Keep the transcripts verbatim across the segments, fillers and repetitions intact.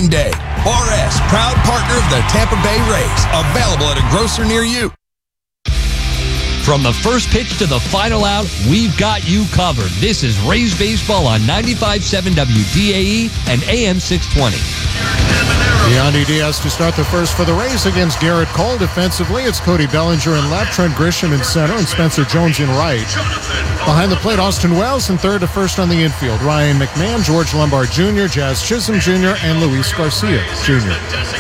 game day. R S, proud partner of the Tampa Bay Rays. Available at a grocer near you. From the first pitch to the final out, we've got you covered. This is Rays Baseball on ninety-five point seven W D A E and A M six twenty. Yandy Diaz to start the first for the Rays against Garrett Cole. Defensively, it's Cody Bellinger in left, Trent Grisham in center, and Spencer Jones in right. Behind the plate, Austin Wells in third to first on the infield. Ryan McMahon, George Lombard Junior, Jazz Chisholm Junior, and Luis Garcia Junior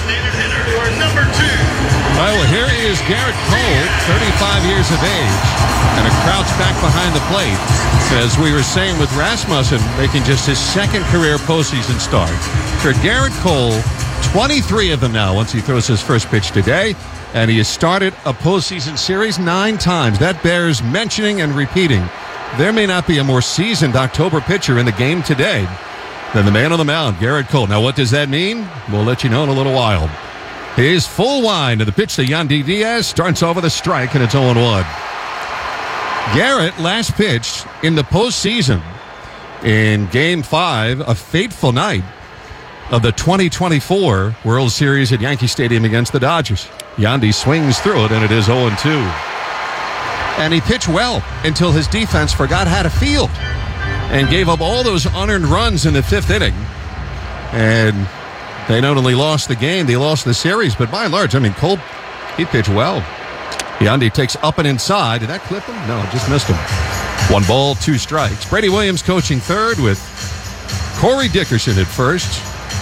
All right, well, here is Garrett Cole, thirty-five years of age, and a crouch back behind the plate. As we were saying with Rasmussen, making just his second career postseason start. For Garrett Cole, twenty-three of them now once he throws his first pitch today, and he has started a postseason series nine times. That bears mentioning and repeating. There may not be a more seasoned October pitcher in the game today than the man on the mound, Garrett Cole. Now, what does that mean? We'll let you know in a little while. Here's full wind to the pitch to Yandy Diaz. Starts off with a strike, and it's oh one. Garrett last pitched in the postseason in Game five, a fateful night of the twenty twenty-four World Series at Yankee Stadium against the Dodgers. Yandy swings through it, and it is oh two. And he pitched well until his defense forgot how to field and gave up all those unearned runs in the fifth inning. And they not only lost the game, they lost the series. But by and large, I mean, Cole, he pitched well. Yandy takes up and inside. Did that clip him? No, just missed him. One ball, two strikes. Brady Williams coaching third with Corey Dickerson at first.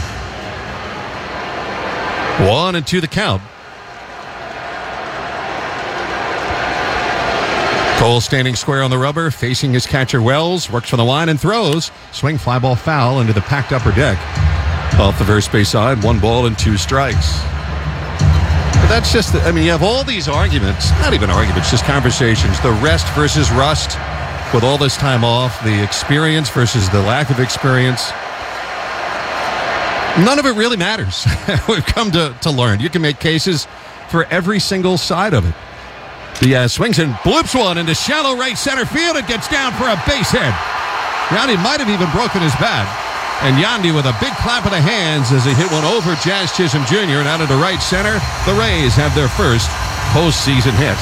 One and two the count. Cole standing square on the rubber, facing his catcher Wells, works from the line and throws. Swing, fly ball foul into the packed upper deck. Off the first base side, one ball and two strikes. But that's just, the, I mean, you have all these arguments, not even arguments, just conversations. The rest versus rust with all this time off, the experience versus the lack of experience. None of it really matters. We've come to, to learn. You can make cases for every single side of it. Diaz swings and bloops one into shallow right center field. It gets down for a base hit. Yandy might have even broken his bat. And Yandy with a big clap of the hands as he hit one over Jazz Chisholm Junior and out into right center. The Rays have their first postseason hit.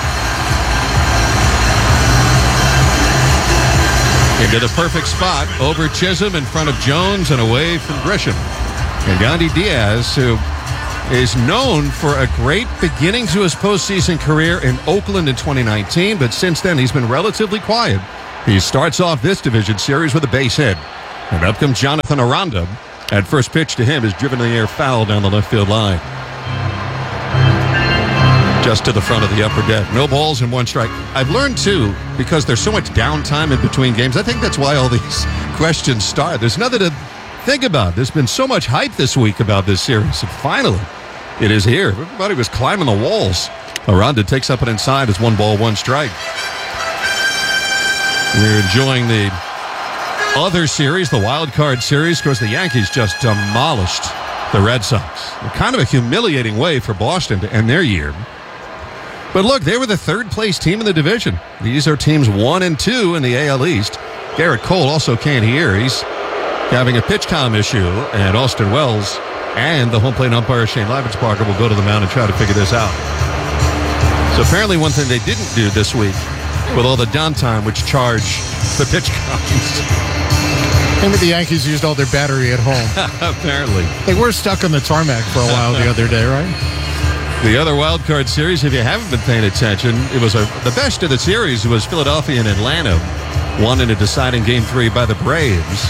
Into the perfect spot over Chisholm in front of Jones and away from Grisham. And Yandy Diaz, who is known for a great beginning to his postseason career in Oakland in twenty nineteen, but since then he's been relatively quiet. He starts off this division series with a base hit. And up comes Jonathan Aranda. At first pitch to him is driven in the air foul down the left field line. Just to the front of the upper deck. No balls and one strike. I've learned, too, because there's so much downtime in between games, I think that's why all these questions start. There's nothing to think about. There's been so much hype this week about this series. And finally, it is here. Everybody was climbing the walls. Aranda takes up and inside as one ball, one strike. We're enjoying the other series, the wild card series. Of course, the Yankees just demolished the Red Sox. Kind of a humiliating way for Boston to end their year. But look, they were the third place team in the division. These are teams one and two in the A L East. Garrett Cole also can't hear. He's having a pitch comm issue, and Austin Wells and the home plate umpire Shane Leibensparker will go to the mound and try to figure this out. So apparently one thing they didn't do this week with all the downtime, which charge the pitch comms. Maybe the Yankees used all their battery at home. Apparently. They were stuck on the tarmac for a while the other day, right? The other wild card series, if you haven't been paying attention, it was a, the best of the series was Philadelphia and Atlanta. Won in a deciding game three by the Braves.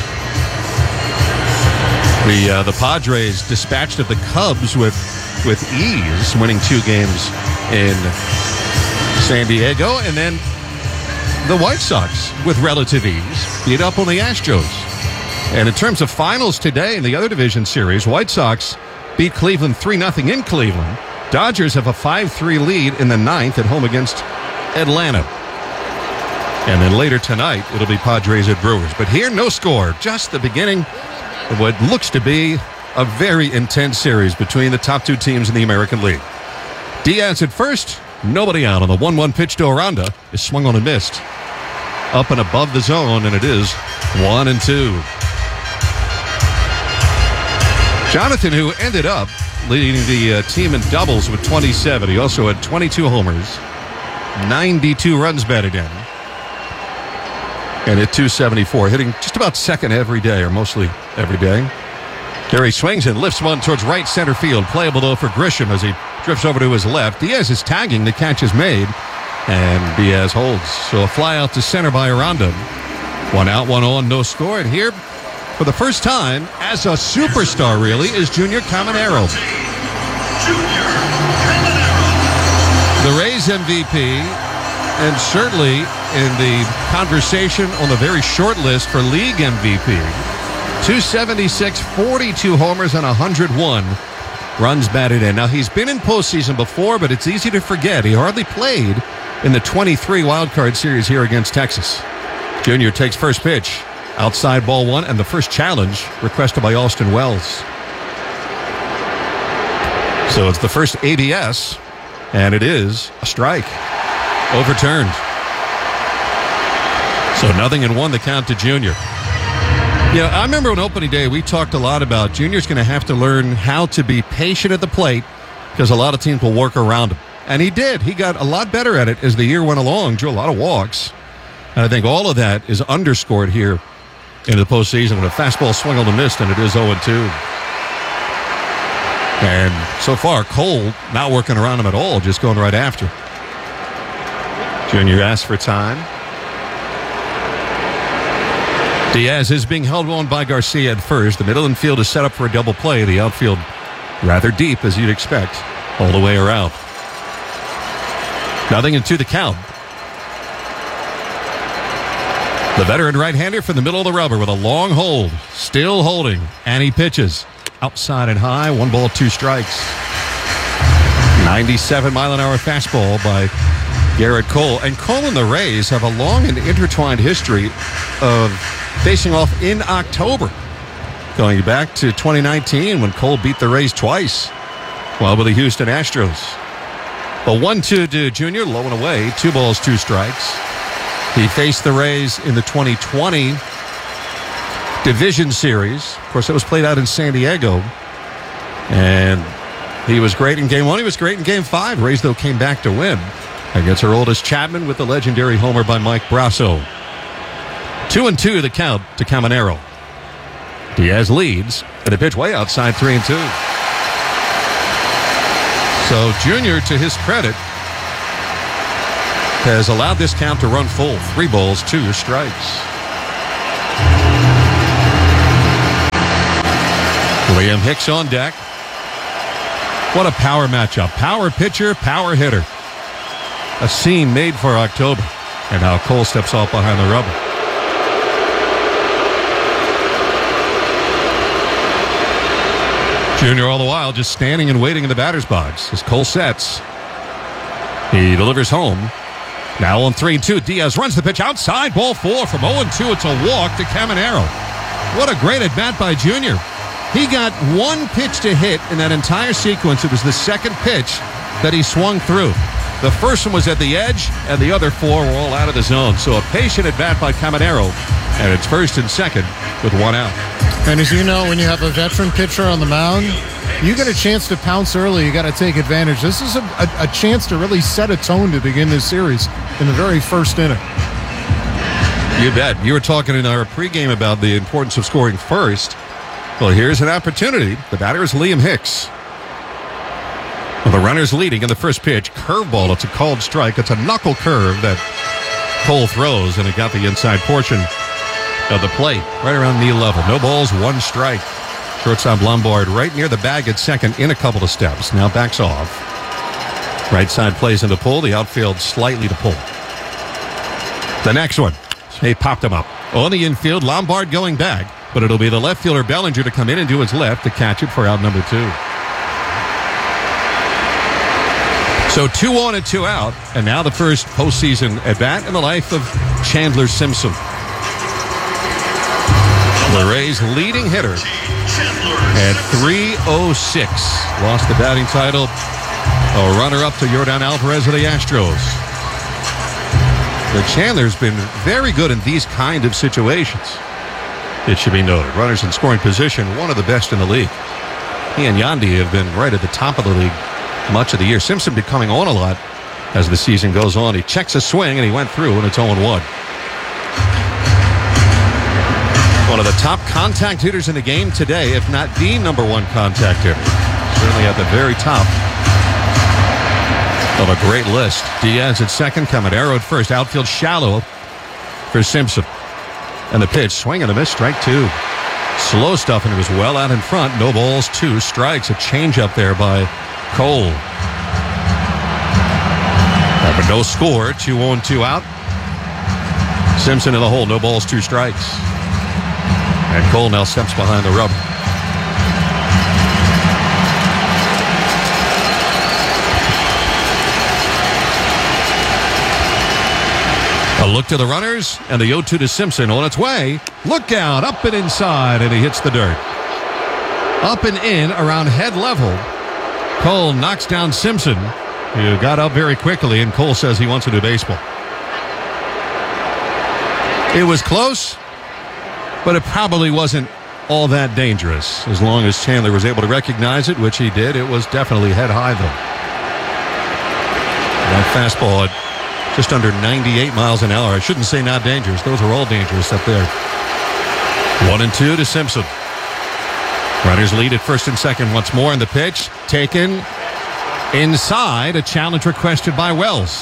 The uh, the Padres dispatched of the Cubs with with ease, winning two games in San Diego, and then the White Sox with relative ease beat up on the Astros. And in terms of finals today in the other division series, White Sox beat Cleveland three nothing in Cleveland. Dodgers have a five three lead in the ninth at home against Atlanta. And then later tonight, it'll be Padres at Brewers. But here, no score, just the beginning of what looks to be a very intense series between the top two teams in the American League. Diaz at first, nobody out on the one one pitch to Aranda. Is swung on and missed. Up and above the zone, and it is one and two. Jonathan, who ended up leading the uh, team in doubles with twenty-seven. He also had twenty-two homers, ninety-two runs batted in, and at two seventy-four, hitting just about second every day, or mostly every day. There he swings and lifts one towards right center field. Playable, though, for Grisham as he drifts over to his left. Diaz is tagging. The catch is made, and Diaz holds. So a fly out to center by Aranda. One out, one on, no score. And here, for the first time, as a superstar, really, is Junior Caminero. The Rays M V P, and certainly in the conversation on the very short list for league M V P. two seventy-six, forty-two homers, and one hundred one runs batted in. Now, he's been in postseason before, but it's easy to forget. He hardly played in the twenty-three wildcard series here against Texas. Junior takes first pitch. Outside ball one, and the first challenge requested by Austin Wells. So it's the first A B S, and it is a strike. Overturned. So nothing in one, the count to Junior. Yeah, I remember on opening day we talked a lot about Junior's going to have to learn how to be patient at the plate because a lot of teams will work around him. And he did. He got a lot better at it as the year went along, drew a lot of walks. And I think all of that is underscored here into the postseason with a fastball swing on the mist, and it is oh two. And so far, Cole not working around him at all, just going right after. Junior asks for time. Diaz is being held on by Garcia at first. The middle infield is set up for a double play. The outfield rather deep, as you'd expect, all the way around. Nothing into the count. The veteran right-hander from the middle of the rubber with a long hold. Still holding. And he pitches. Outside and high. One ball, two strikes. ninety-seven mile an hour fastball by Garrett Cole. And Cole and the Rays have a long and intertwined history of facing off in October. Going back to twenty nineteen when Cole beat the Rays twice while with the Houston Astros. A one two to Junior, low and away. Two balls, two strikes. He faced the Rays in the twenty twenty Division Series. Of course, that was played out in San Diego. And he was great in Game one. He was great in Game five. Rays, though, came back to win against Aroldis Chapman with the legendary homer by Mike Brasso. Two and two the count to Caminero. Diaz leads, and a pitch way outside, three and two. So Junior, to his credit, has allowed this count to run full. Three balls, two strikes. Liam Hicks on deck. What a power matchup. Power pitcher, power hitter. A scene made for October. And now Cole steps off behind the rubber. Junior all the while just standing and waiting in the batter's box as Cole sets. He delivers home. Now on three and two, Diaz runs the pitch outside. Ball four from oh and two. It's a walk to Caminero. What a great at-bat by Junior. He got one pitch to hit in that entire sequence. It was the second pitch that he swung through. The first one was at the edge, and the other four were all out of the zone. So a patient at-bat by Caminero, and it's first and second with one out. And as you know, when you have a veteran pitcher on the mound, you get a chance to pounce early. You got to take advantage. This is a, a, a chance to really set a tone to begin this series in the very first inning. You bet. You were talking in our pregame about the importance of scoring first. Well, here's an opportunity. The batter is Liam Hicks. Well, the runner's leading in the first pitch. Curveball. It's a called strike. It's a knuckle curve that Cole throws, and it got the inside portion of the plate, right around knee level. No balls, one strike. Shortstop Lombard right near the bag at second in a couple of steps. Now backs off. Right side plays into pull. The outfield slightly to pull. The next one. He popped him up. On the infield, Lombard going back. But it'll be the left fielder Bellinger to come in and do his left to catch it for out number two. So two on and two out. And now the first postseason at-bat in the life of Chandler Simpson. The Rays' leading hitter at three oh six. Lost the batting title. A runner-up to Yordan Alvarez of the Astros. But Chandler's been very good in these kind of situations. It should be noted. Runners in scoring position, one of the best in the league. He and Yandy have been right at the top of the league much of the year. Simpson becoming on a lot as the season goes on. He checks a swing, and he went through, and it's oh one. One of the top contact hitters in the game today, if not the number one contact hitter. Certainly at the very top of a great list. Diaz at second, coming arrowed first. Outfield shallow for Simpson. And the pitch, swing and a miss, strike two. Slow stuff, and it was well out in front. No balls, two strikes. A change up there by Cole. But no score, two on, two out. Simpson in the hole, no balls, two strikes. And Cole now steps behind the rubber. A look to the runners, and the oh two to Simpson on its way. Look out, up and inside, and he hits the dirt. Up and in around head level. Cole knocks down Simpson, who got up very quickly, and Cole says he wants to do baseball. It was close, but it probably wasn't all that dangerous. As long as Chandler was able to recognize it, which he did, it was definitely head high, though. That fastball at just under ninety-eight miles an hour. I shouldn't say not dangerous. Those are all dangerous up there. One and two to Simpson. Runners lead at first and second once more, and the pitch taken inside. A challenge requested by Wells.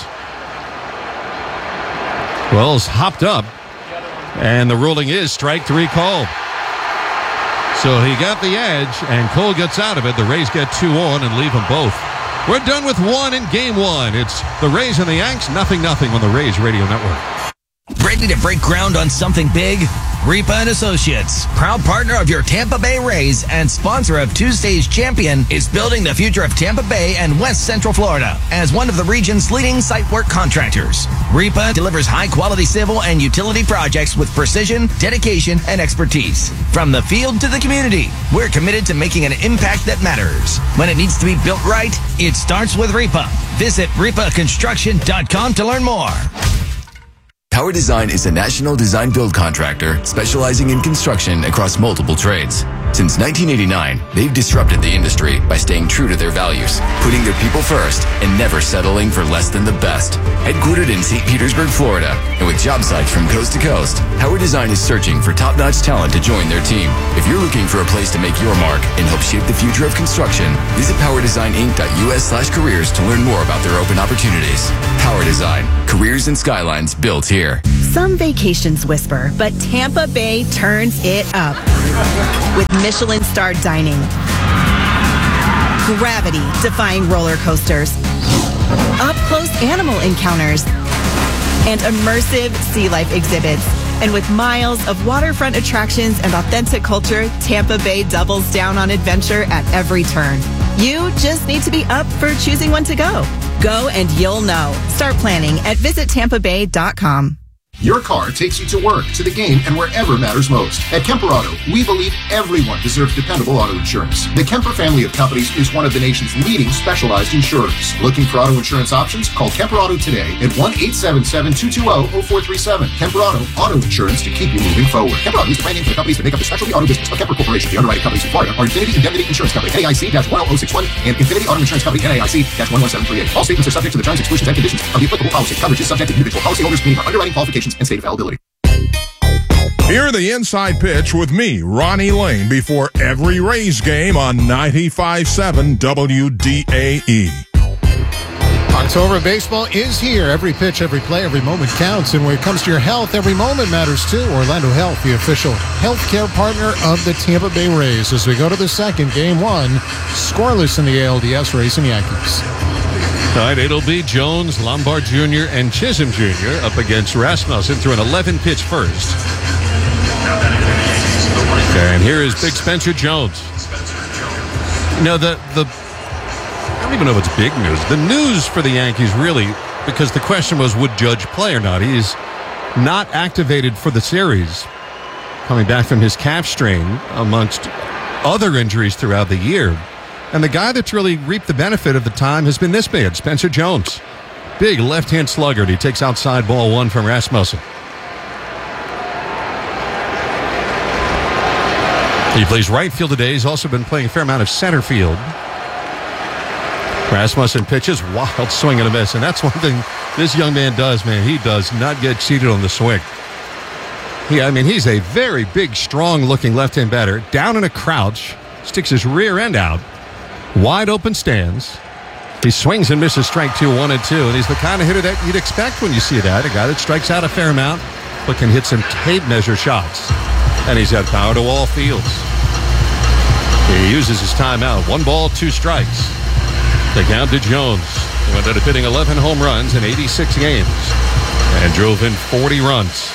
Wells hopped up, and the ruling is strike three called. So he got the edge, and Cole gets out of it. The Rays get two on and leave them both. We're done with one in game one. It's the Rays and the Yanks, nothing nothing on the Rays Radio Network. Ready to break ground on something big? Ripa and Associates, proud partner of your Tampa Bay Rays and sponsor of Tuesday's Champion, is building the future of Tampa Bay and West Central Florida as one of the region's leading site work contractors. Ripa delivers high-quality civil and utility projects with precision, dedication, and expertise. From the field to the community, we're committed to making an impact that matters. When it needs to be built right, it starts with Ripa. Visit ripa construction dot com to learn more. Power Design is a national design build contractor specializing in construction across multiple trades. Since nineteen eighty-nine, they've disrupted the industry by staying true to their values, putting their people first, and never settling for less than the best. Headquartered in Saint Petersburg, Florida, and with job sites from coast to coast, Power Design is searching for top-notch talent to join their team. If you're looking for a place to make your mark and help shape the future of construction, visit power design inc dot u s slash careers to learn more about their open opportunities. Power Design, careers and skylines built here. Some vacations whisper, but Tampa Bay turns it up with Michelin-starred dining, gravity-defying roller coasters, up-close animal encounters, and immersive sea life exhibits. And with miles of waterfront attractions and authentic culture, Tampa Bay doubles down on adventure at every turn. You just need to be up for choosing when to go. Go and you'll know. Start planning at visit tampa bay dot com. Your car takes you to work, to the game, and wherever matters most. At Kemper Auto, we believe everyone deserves dependable auto insurance. The Kemper family of companies is one of the nation's leading specialized insurers. Looking for auto insurance options? Call Kemper Auto today at one eight seven seven, two two zero, zero four three seven. Kemper Auto, auto insurance to keep you moving forward. Kemper Auto is the brand name for the companies that make up the specialty auto business of Kemper Corporation. The underwriting companies in Florida are Infinity Indemnity Insurance Company, N A I C one zero zero six one, and Infinity Auto Insurance Company, N A I C one one seven three eight. All statements are subject to the terms, exclusions, and conditions of the applicable policy. Coverage is subject to individual policyholders, meaning our underwriting qualifications and state availability. Hear the inside pitch with me, Ronnie Lane, before every Rays game on ninety-five point seven W D A E. October baseball is here. Every pitch, every play, every moment counts. And when it comes to your health, every moment matters too. Orlando Health, the official healthcare partner of the Tampa Bay Rays. As we go to the second, game one, scoreless in the A L D S, Rays and Yankees. Tonight it'll be Jones, Lombard Junior, and Chisholm Junior up against Rasmussen through an eleven-pitch first. And here is Big Spencer Jones. Now, the, the, I don't even know if it's big news. The news for the Yankees, really, because the question was, would Judge play or not? He's not activated for the series, coming back from his calf strain, amongst other injuries throughout the year. And the guy that's really reaped the benefit of the time has been this man, Spencer Jones. Big left-hand slugger. He takes outside ball one from He plays right field today. He's also been playing a fair amount of center field. Rasmussen pitches, wild swing and a miss. And that's one thing this young man does, man. He does not get cheated on the swing. He, I mean, he's a very big, strong-looking left-hand batter. Down in a crouch, sticks his rear end out. Wide open stance. He swings and misses strike two, one and two. And he's the kind of hitter that you'd expect when you see that. A guy that strikes out a fair amount, but can hit some tape measure shots. And he's got power to all fields. He uses his timeout. One ball, two strikes. The count to Jones, who ended up hitting eleven home runs in eighty-six games and drove in forty runs.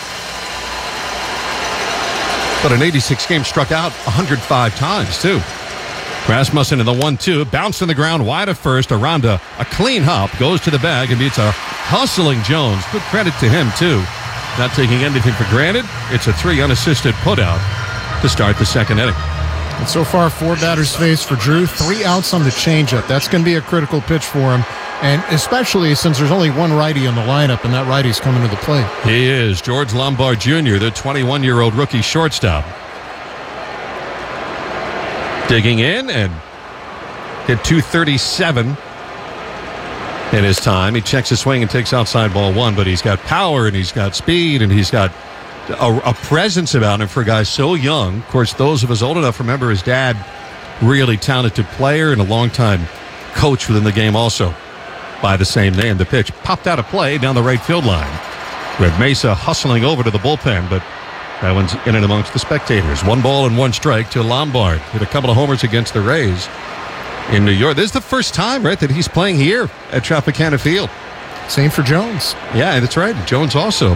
But in eighty-six games, struck out one hundred five times, too. Rasmussen in the one two, bounced on the ground wide of first. Aranda, a clean hop, goes to the bag and beats a hustling Jones. Good credit to him, too. Not taking anything for granted. It's a three unassisted putout to start the second inning. And so far, four batters faced for Drew, three outs on the changeup. That's going to be a critical pitch for him, and especially since there's only one righty in the lineup, and that righty's coming to the plate. He is George Lombard Junior, the twenty-one-year-old rookie shortstop. Digging in and hit two thirty-seven in his time. He checks his swing and takes outside ball one, but he's got power and he's got speed and he's got A, a presence about him for a guy so young. Of course, those of us old enough remember his dad, really talented player and a longtime coach within the game also by the same name. The pitch popped out of play down the right field line. Red Mesa hustling over to the bullpen, but that one's in and amongst the spectators. One ball and one strike to Lombard. Hit a couple of homers against the Rays in New York. This is the first time, right, that he's playing here at Tropicana Field. Same for Jones. Yeah, that's right. Jones also.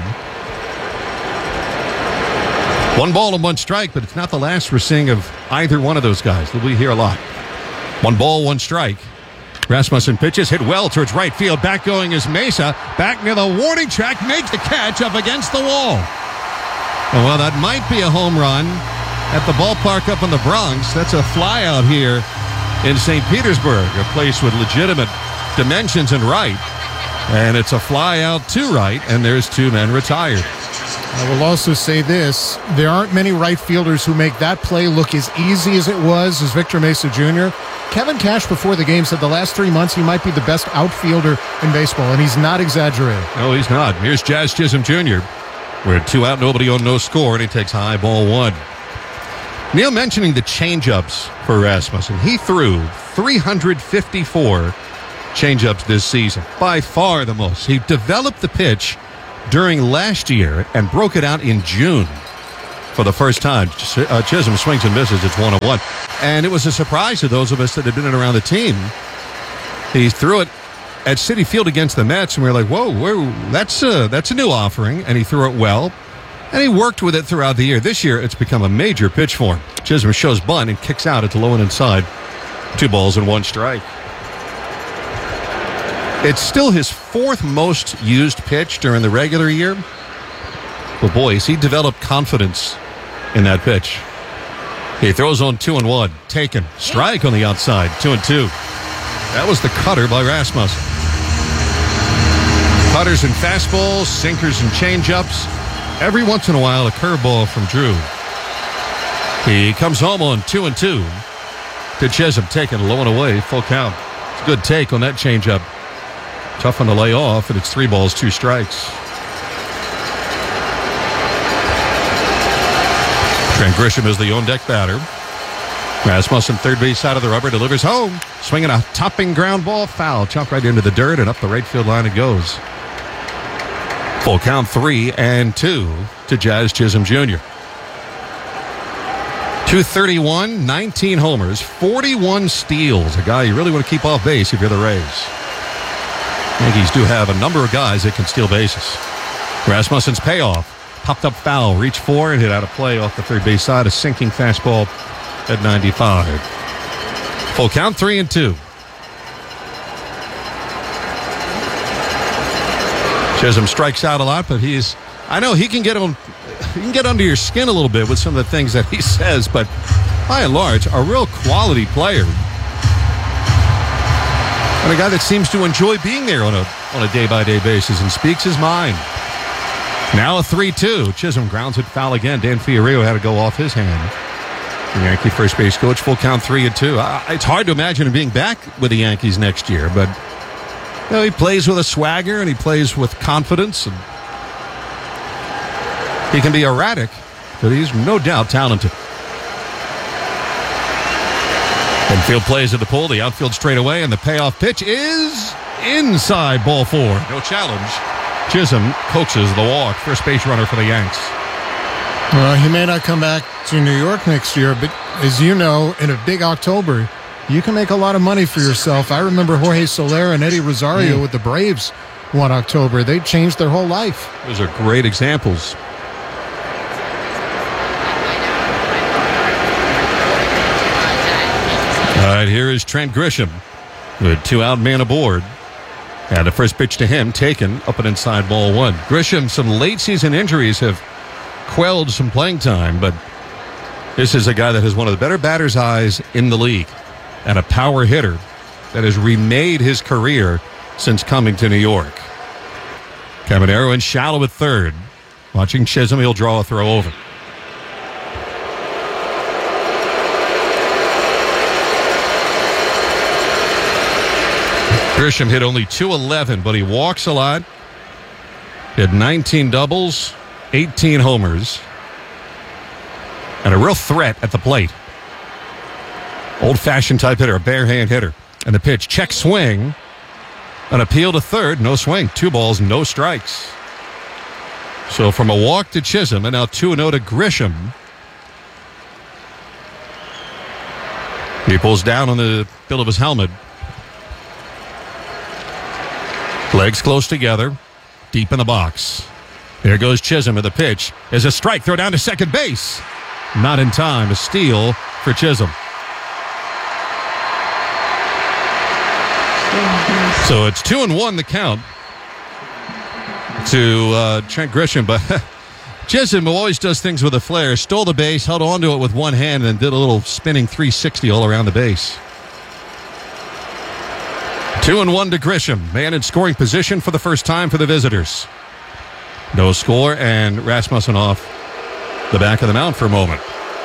One ball and one strike, but it's not the last we're seeing of either one of those guys that we hear a lot. One ball, one strike. Rasmussen pitches, hit well towards right field. Back going is Mesa. Back near the warning track, makes the catch up against the wall. Well, that might be a home run at the ballpark up in the Bronx. That's a fly out here in Saint Petersburg, a place with legitimate dimensions and right. And it's a fly out to right, and there's two men retired. I will also say this. There aren't many right fielders who make that play look as easy as it was as Victor Mesa Junior Kevin Cash before the game said the last three months he might be the best outfielder in baseball, and he's not exaggerating. No, he's not. Here's Jazz Chisholm Junior We're at two out, nobody on, no score, and he takes high ball one. Neil mentioning the changeups for Rasmussen. He threw three hundred fifty-four changeups this season, by far the most. He developed the pitch during last year and broke it out in June for the first time. Uh, Chisholm swings and misses. It's one and one. And it was a surprise to those of us that had been around the team. He threw it at Citi Field against the Mets, and we were like, whoa, whoa that's, a, that's a new offering. And he threw it well. And he worked with it throughout the year. This year, it's become a major pitch for him. Chisholm shows bunt and kicks out at the low and inside. Two balls and one strike. It's still his fourth most used pitch during the regular year. But boy, has he developed confidence in that pitch. He throws on two and one. Taken. Strike on the outside. Two and two. That was the cutter by Rasmussen. Cutters and fastballs, sinkers and changeups. Every once in a while, a curveball from Drew. He comes home on two and two to Chisholm. Taken low and away. Full count. It's a good take on that changeup. Tough on the lay off, and it's three balls, two strikes. Trent Grisham is the on-deck batter. Rasmussen, third base side of the rubber, delivers home. Swinging a topping ground ball, foul. Chopped right into the dirt, and up the right field line it goes. Full count, three and two to Jazz Chisholm Junior two thirty-one, nineteen homers, forty-one steals. A guy you really want to keep off base if you're the Rays. Yankees do have a number of guys that can steal bases. Rasmussen's payoff. Popped up foul. Reach for and hit out of play off the third base side. A sinking fastball at ninety-five. Full count, three and two. Chisholm strikes out a lot, but he's, I know he can get on, he can get under your skin a little bit with some of the things that he says, but by and large, a real quality player. And a guy that seems to enjoy being there on a on a day-by-day basis and speaks his mind. Now a three two. Chisholm grounds it foul again. Dan Fiorillo had to go off his hand. The Yankee first base coach, full count three and two. Uh, it's hard to imagine him being back with the Yankees next year, but you know, he plays with a swagger and he plays with confidence. And he can be erratic, but he's no doubt talented. Infield plays at the pole, the outfield straight away, and the payoff pitch is inside, ball four. No challenge. Chisholm coaxes the walk. First base runner for the Yanks. Well, he may not come back to New York next year, but as you know, in a big October, you can make a lot of money for yourself. I remember Jorge Soler and Eddie Rosario mm. with the Braves one October. They changed their whole life. Those are great examples. All right, here is Trent Grisham with two out, man aboard. And the first pitch to him taken up and inside, ball one. Grisham, some late season injuries have quelled some playing time, but this is a guy that has one of the better batter's eyes in the league and a power hitter that has remade his career since coming to New York. Caminero in shallow at third. Watching Chisholm, he'll draw a throw over. Grisham hit only two eleven, but he walks a lot. Hit nineteen doubles, eighteen homers, and a real threat at the plate. Old-fashioned type hitter, a bare hand hitter. And the pitch, check swing, an appeal to third, no swing. Two balls, no strikes. So from a walk to Chisholm, and now two and oh to Grisham. He pulls down on the bill of his helmet. Legs close together, deep in the box. There goes Chisholm at the pitch. Is a strike, throw down to second base. Not in time, a steal for Chisholm. So it's two and one the count to uh, Trent Grisham, but Chisholm, who always does things with a flair, stole the base, held onto it with one hand, and did a little spinning three sixty all around the base. Two and one to Grisham. Man in scoring position for the first time for the visitors. No score, and Rasmussen off the back of the mound for a moment.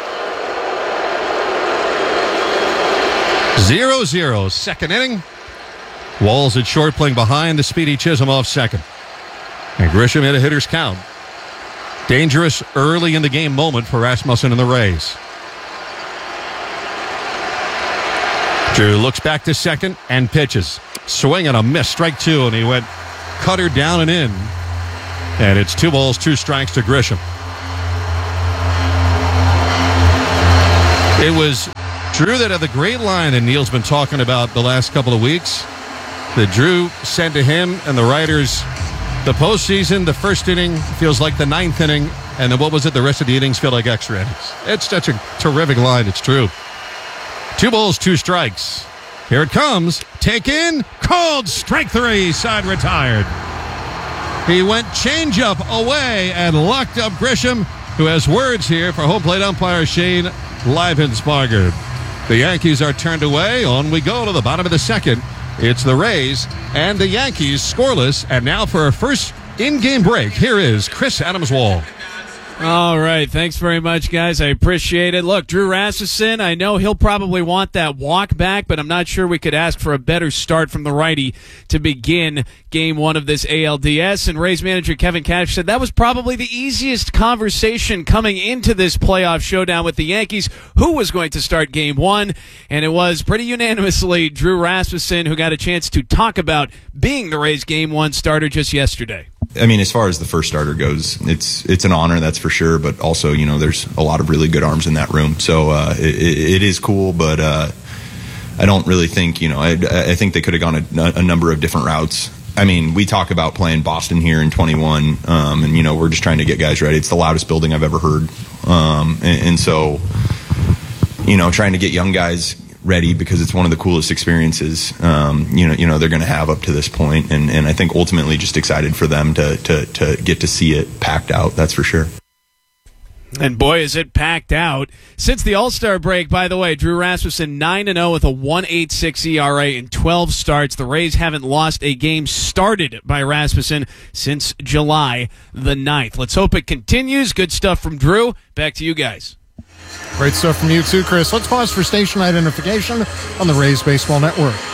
zero zero, second inning. Walls at short, playing behind the speedy Chisholm off second. And Grisham hit a hitter's count. Dangerous early in the game moment for Rasmussen and the Rays. Drew looks back to second and pitches. Swing and a miss, strike two, and he went cutter down and in. And it's two balls, two strikes to Grisham. It was Drew that had the great line that Neil's been talking about the last couple of weeks. That Drew said to him and the writers, the postseason, the first inning feels like the ninth inning, and then what was it? The rest of the innings feel like extra innings. It's such a terrific line. It's true. Two balls, two strikes. Here it comes. Take in. Called. Strike three. Side retired. He went changeup away and locked up Grisham, who has words here for home plate umpire Shane Livensparger. The Yankees are turned away. On we go to the bottom of the second. It's the Rays and the Yankees scoreless. And now for our first in-game break, here is Chris Adams-Wall. All right. Thanks very much, guys. I appreciate it. Look, Drew Rasmussen, I know he'll probably want that walk back, but I'm not sure we could ask for a better start from the righty to begin game one of this A L D S. And Rays manager Kevin Cash said that was probably the easiest conversation coming into this playoff showdown with the Yankees, who was going to start game one. And it was pretty unanimously Drew Rasmussen who got a chance to talk about being the Rays game one starter just yesterday. I mean, as far as the first starter goes, it's it's an honor, that's for sure. But also, you know, there's a lot of really good arms in that room. So uh, it, it is cool, but uh, I don't really think, you know, I, I think they could have gone a, a number of different routes. I mean, we talk about playing Boston here in twenty-one, um, and, you know, we're just trying to get guys ready. It's the loudest building I've ever heard. Um, and, and so, you know, trying to get young guys ready because it's one of the coolest experiences um, you know you know they're going to have up to this point, and and I think ultimately just excited for them to to to get to see it packed out. That's for sure. And boy, is it packed out. Since the All-Star break, by the way, Drew Rasmussen nine and oh with a one point eight six E R A in twelve starts. The Rays haven't lost a game started by Rasmussen since July the ninth. Let's hope it continues. Good stuff from Drew. Back to you guys. Great stuff from you too, Chris. Let's pause for station identification on the Rays Baseball Network.